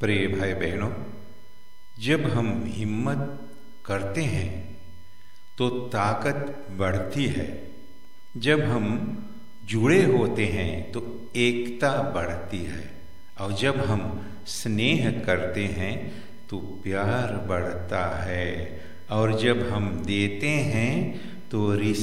प्रिय भाई बहनों, जब हम हिम्मत करते हैं तो ताकत बढ़ती है। जब हम जुड़े होते हैं तो एकता बढ़ती है, और जब हम स्नेह करते हैं तो प्यार बढ़ता है, और जब हम देते हैं तो रिश्ते